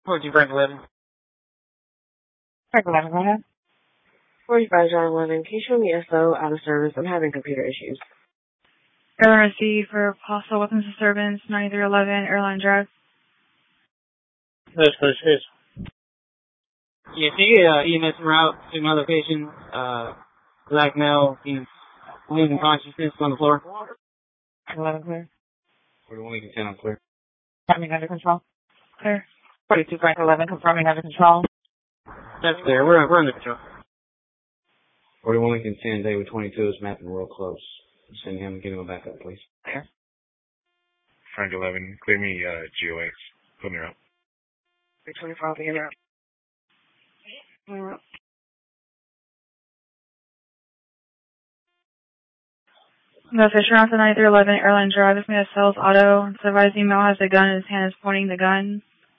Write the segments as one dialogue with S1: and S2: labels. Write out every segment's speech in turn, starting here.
S1: 42 Frank 11.
S2: Frank 11, go ahead.
S3: 45 John 11. Can you show me SO out of service? I'm having computer issues.
S2: Airline receipt for possible weapons disturbance, 9311 Airline Drive.
S1: That's Chris. Yeah, can you get EMS route to my location? Black male, he's losing consciousness on the floor.
S2: 11 clear.
S4: 41 Lincoln 10 on clear.
S2: Confirming under control. Clear.
S3: 42 Frank 11. Confirming under control.
S1: That's clear. We're under control.
S4: 41 Lincoln 10, David 22 is mapping real close. Send him and get him a backup, please.
S2: Clear.
S5: Frank 11, clear me GOX. Put me out.
S3: 324, I'll be in there.
S2: No, Fisher on 9311 Airline Drive. This man sells auto. Supervised email has a gun in his hand, is pointing the gun.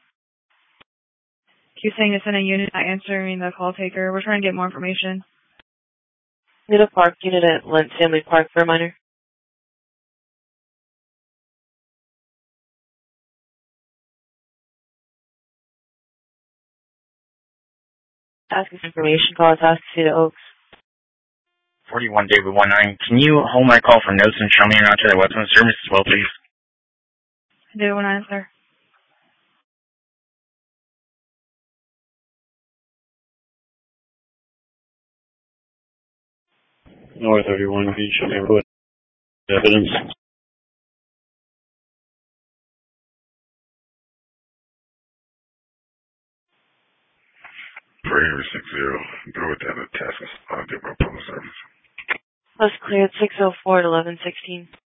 S2: Keep saying it's in a unit, not answering the call taker. We're trying to get more information.
S3: Need a park unit at Lent Stanley Park for a minor. Ask us information. Call us, ask to see the Oaks.
S6: 41 David 19. Can you hold my call for notes and show me around to the weapons service as well, please?
S2: David 19, sir.
S7: North 31, can you show me what evidence?
S5: Prayer 60. Go with that task. I'll do my public service.
S3: Plus cleared 604 at 1116.